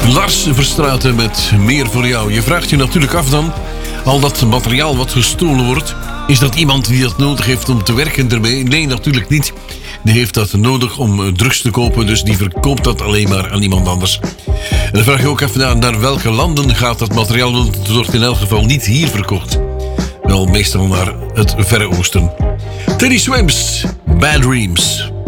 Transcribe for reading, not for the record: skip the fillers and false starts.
Lars Verstraeten met Meer voor jou. Je vraagt je natuurlijk af dan, al dat materiaal wat gestolen wordt, is dat iemand die dat nodig heeft om te werken ermee? Nee, natuurlijk niet. Die heeft dat nodig om drugs te kopen, dus die verkoopt dat alleen maar aan iemand anders. En dan vraag je ook even naar welke landen gaat dat materiaal, want het wordt in elk geval niet hier verkocht. Wel meestal naar het Verre Oosten. Teddy Swims, Bad Dreams.